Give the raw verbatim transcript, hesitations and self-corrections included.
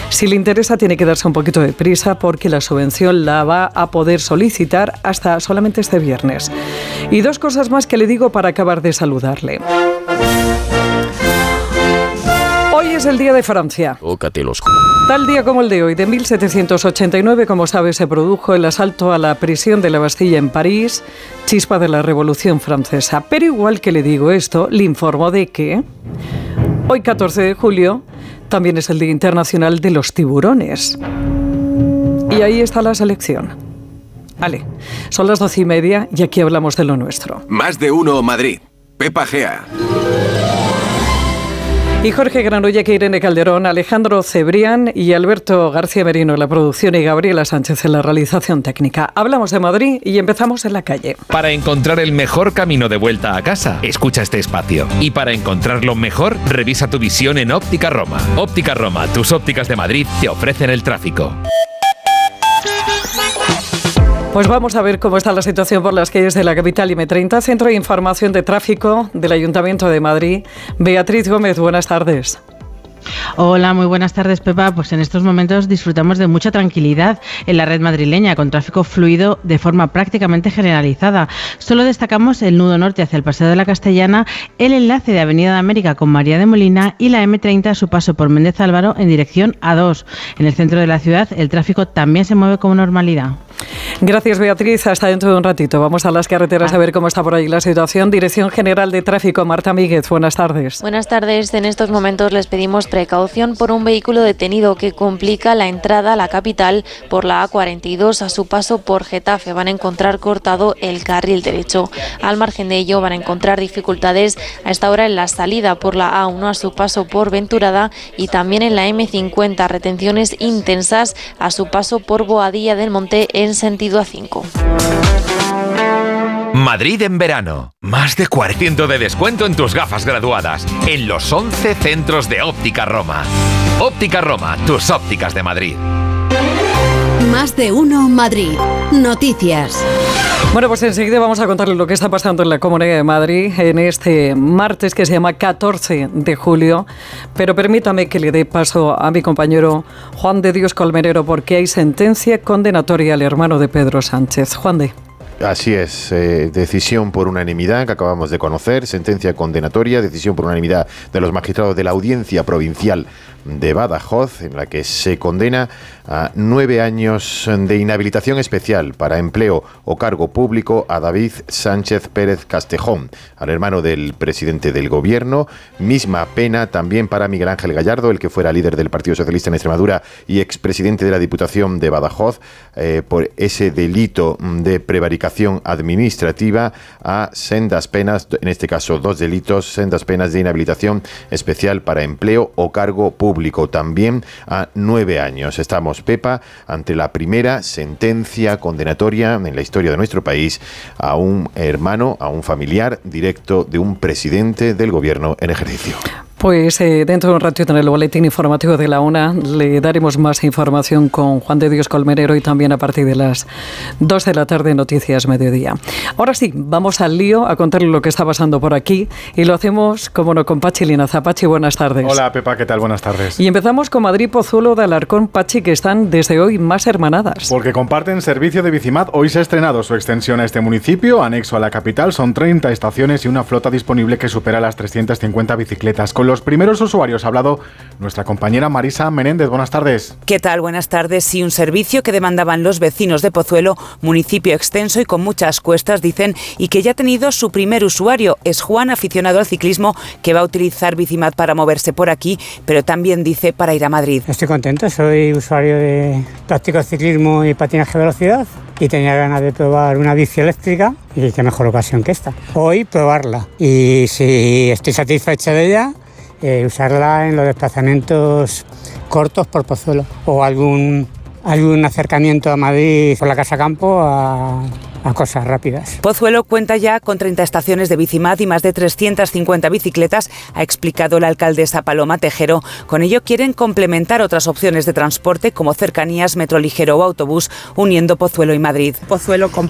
Si le interesa, tiene que darse un poquito de prisa porque la subvención la va a poder solicitar hasta solamente este viernes. Y dos cosas más que le digo para acabar de saludarle. Hoy es el Día de Francia. Tócatelos. Tal día como el de hoy, de mil setecientos ochenta y nueve, como sabe, se produjo el asalto a la prisión de la Bastilla en París, chispa de la Revolución Francesa. Pero igual que le digo esto, le informo de que hoy, catorce de julio, también es el Día Internacional de los Tiburones. Y ahí está la selección. Vale, son las doce y media y aquí hablamos de lo nuestro. Más de uno Madrid. Pepa Gea. Y Jorge Granollec, Irene Calderón, Alejandro Cebrián y Alberto García Merino en la producción y Gabriela Sánchez en la realización técnica. Hablamos de Madrid y empezamos en la calle. Para encontrar el mejor camino de vuelta a casa, escucha este espacio. Y para encontrarlo mejor, revisa tu visión en Óptica Roma. Óptica Roma, tus ópticas de Madrid te ofrecen el tráfico. Pues vamos a ver cómo está la situación por las calles de la capital. eme treinta, Centro de Información de Tráfico del Ayuntamiento de Madrid. Beatriz Gómez, buenas tardes. Hola, muy buenas tardes, Pepa. Pues en estos momentos disfrutamos de mucha tranquilidad en la red madrileña, con tráfico fluido de forma prácticamente generalizada. Solo destacamos el nudo norte hacia el Paseo de la Castellana, el enlace de Avenida de América con María de Molina y la eme treinta a su paso por Méndez Álvaro en dirección a dos. En el centro de la ciudad el tráfico también se mueve con normalidad. Gracias, Beatriz. Hasta dentro de un ratito. Vamos a las carreteras a ver cómo está por ahí la situación. Dirección General de Tráfico, Marta Míguez. Buenas tardes. Buenas tardes. En estos momentos les pedimos precaución por un vehículo detenido que complica la entrada a la capital por la A cuarenta y dos a su paso por Getafe. Van a encontrar cortado el carril derecho. Al margen de ello van a encontrar dificultades a esta hora en la salida por la A uno a su paso por Venturada y también en la eme cincuenta. Retenciones intensas a su paso por Boadilla del Monte en sentido A cinco. Madrid en verano. Más de cuarenta por ciento de descuento en tus gafas graduadas en los once centros de Óptica Roma. Óptica Roma, tus ópticas de Madrid. Más de uno Madrid. Noticias. Bueno, pues enseguida vamos a contarles lo que está pasando en la Comunidad de Madrid en este martes que se llama catorce de julio. Pero permítame que le dé paso a mi compañero Juan de Dios Colmenero porque hay sentencia condenatoria al hermano de Pedro Sánchez. Juan de... Así es, eh, decisión por unanimidad que acabamos de conocer, sentencia condenatoria, decisión por unanimidad de los magistrados de la Audiencia Provincial de Badajoz, en la que se condena a nueve años de inhabilitación especial para empleo o cargo público a David Sánchez Pérez Castejón, al hermano del presidente del Gobierno. Misma pena también para Miguel Ángel Gallardo, el que fuera líder del Partido Socialista en Extremadura y expresidente de la Diputación de Badajoz, eh, por ese delito de prevaricación administrativa, a sendas penas, en este caso dos delitos, sendas penas de inhabilitación especial para empleo o cargo público. Público también a nueve años. Estamos, Pepa, ante la primera sentencia condenatoria en la historia de nuestro país a un hermano, a un familiar directo de un presidente del gobierno en ejercicio. Pues eh, dentro de un ratito en el boletín informativo de la una le daremos más información con Juan de Dios Colmenero y también a partir de las dos de la tarde Noticias Mediodía. Ahora sí, vamos al lío a contarle lo que está pasando por aquí y lo hacemos, como no, con Pachi Linaza. Pachi, buenas tardes. Hola, Pepa, ¿qué tal? Buenas tardes. Y empezamos con Madrid, Pozuelo de Alarcón, Pachi, que están desde hoy más hermanadas. Porque comparten servicio de Bicimat. Hoy se ha estrenado su extensión a este municipio, anexo a la capital. Son treinta estaciones y una flota disponible que supera las trescientas cincuenta bicicletas. Con los primeros usuarios ha hablado nuestra compañera Marisa Menéndez. Buenas tardes. ¿Qué tal? Buenas tardes. Sí, un servicio que demandaban los vecinos de Pozuelo, municipio extenso y con muchas cuestas, dicen, y que ya ha tenido su primer usuario. Es Juan, aficionado al ciclismo, que va a utilizar Bicimat para moverse por aquí, pero también dice para ir a Madrid. Estoy contento, soy usuario de práctico ciclismo y patinaje de velocidad y tenía ganas de probar una bici eléctrica y qué mejor ocasión que esta. Hoy probarla y si estoy satisfecha de ella, Eh, usarla en los desplazamientos cortos por Pozuelo o algún, algún acercamiento a Madrid por la Casa Campo a, a cosas rápidas. Pozuelo cuenta ya con treinta estaciones de Bicimat y más de trescientas cincuenta bicicletas, ha explicado la alcaldesa Paloma Tejero. Con ello quieren complementar otras opciones de transporte como cercanías, metro ligero o autobús, uniendo Pozuelo y Madrid. Pozuelo